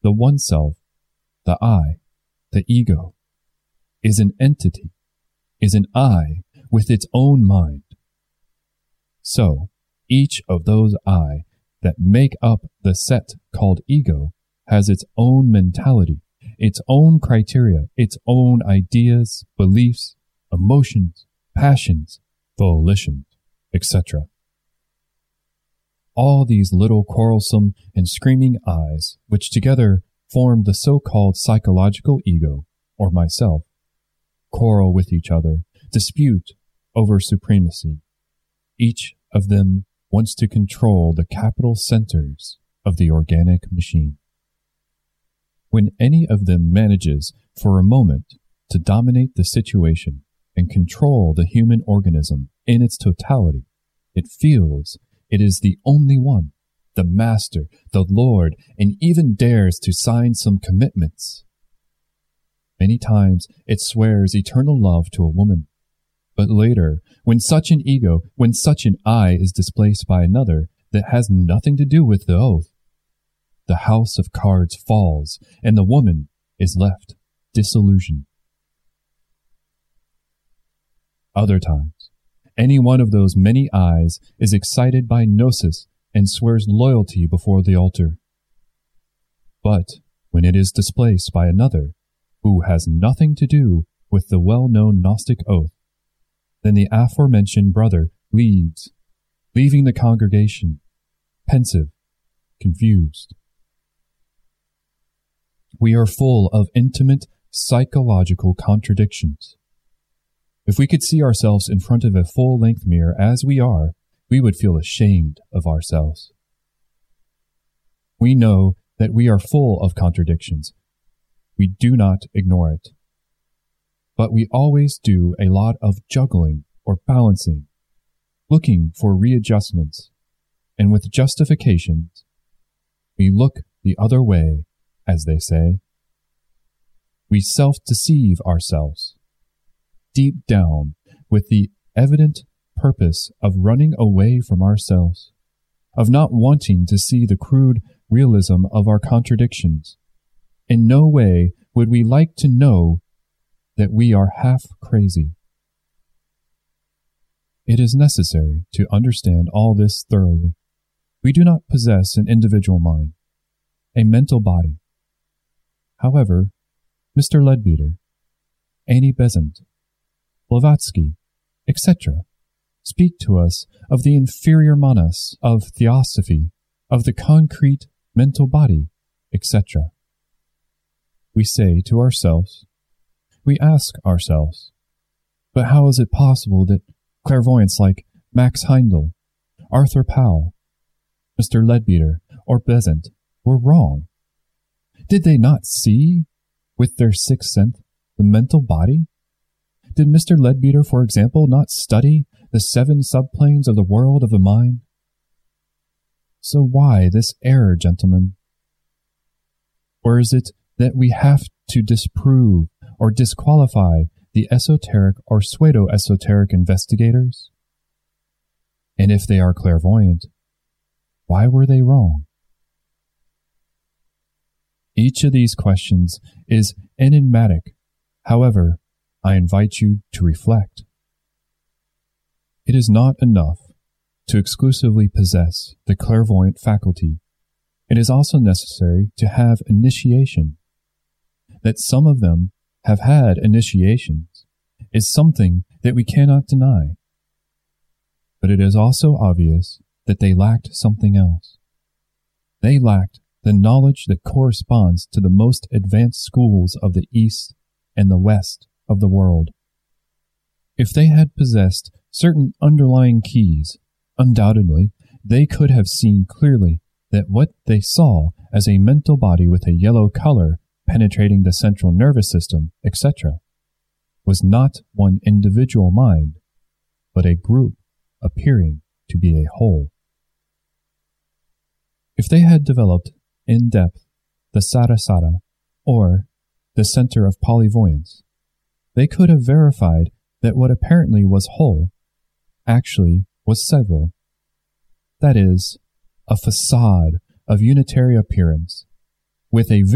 the one self, the I, the ego, is an entity, is an I with its own mind. So, each of those I that make up the set called ego has its own mentality, its own criteria, its own ideas, beliefs, emotions, passions, volitions, etc. All these little quarrelsome and screaming I's, which together form the so-called psychological ego, or myself, quarrel with each other, dispute over supremacy. Each of them wants to control the capital centers of the organic machine. When any of them manages for a moment to dominate the situation and control the human organism in its totality, it feels it is the only one, the master, the Lord, and even dares to sign some commitments. Many times it swears eternal love to a woman. But later, when such an ego, when such an I is displaced by another that has nothing to do with the oath, the house of cards falls and the woman is left disillusioned. Other times, any one of those many I's is excited by gnosis and swears loyalty before the altar. But when it is displaced by another who has nothing to do with the well-known Gnostic oath, then the aforementioned brother leaves, leaving the congregation, pensive, confused. We are full of intimate psychological contradictions. If we could see ourselves in front of a full-length mirror as we are, we would feel ashamed of ourselves. We know that we are full of contradictions. We do not ignore it. But we always do a lot of juggling or balancing, looking for readjustments, and with justifications, we look the other way, as they say. We self-deceive ourselves, deep down, with the evident purpose of running away from ourselves, of not wanting to see the crude realism of our contradictions. In no way would we like to know that we are half crazy. It is necessary to understand all this thoroughly. We do not possess an individual mind, a mental body. However, Mr. Leadbeater, Annie Besant, Blavatsky, etc., speak to us of the inferior manas of theosophy, of the concrete mental body, etc. We say to ourselves, we ask ourselves, but how is it possible that clairvoyants like Max Heindel, Arthur Powell, Mr. Leadbeater, or Besant were wrong? Did they not see, with their sixth sense, the mental body? Did Mr. Leadbeater, for example, not study the 7 subplanes of the world of the mind? So why this error, gentlemen? Or is it that we have to disprove or disqualify the esoteric or pseudo-esoteric investigators? And if they are clairvoyant, why were they wrong? Each of these questions is enigmatic. However, I invite you to reflect. It is not enough to exclusively possess the clairvoyant faculty. It is also necessary to have initiation. That some of them have had initiations is something that we cannot deny. But it is also obvious that they lacked something else. They lacked the knowledge that corresponds to the most advanced schools of the East and the West of the world. If they had possessed certain underlying keys, undoubtedly they could have seen clearly that what they saw as a mental body with a yellow color penetrating the central nervous system, etc., was not one individual mind, but a group appearing to be a whole. If they had developed in depth the Sarasara, or the center of polyvoyance, they could have verified that what apparently was whole actually was several. That is, a facade of unitary appearance, with a